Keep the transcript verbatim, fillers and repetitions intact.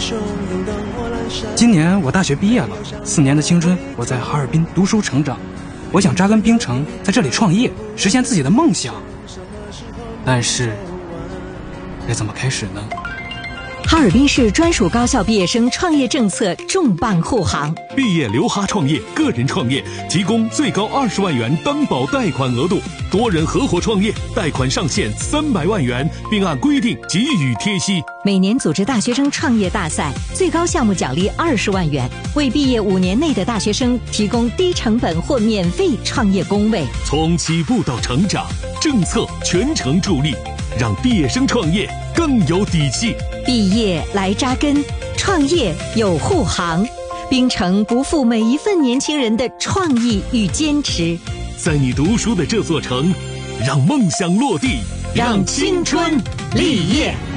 今年我大学毕业了，四年的青春我在哈尔滨读书成长，我想扎根冰城，在这里创业，实现自己的梦想。但是该怎么开始呢？ 哈尔滨市专属高校毕业生创业政策重磅护航， 毕业留哈创业，个人创业提供最高二十万元担保贷款额度，多人合伙创业贷款上限三百万元，并按规定给予贴息。 每年组织大学生创业大赛，最高项目奖励二十万元，为毕业五年内的大学生提供低成本或免费创业工位。 从起步到成长，政策全程助力，让毕业生创业更有底气。 毕业来扎根，创业有护航，冰城不负每一份年轻人的创意与坚持。 在你读书的这座城，让梦想落地， 让青春立业。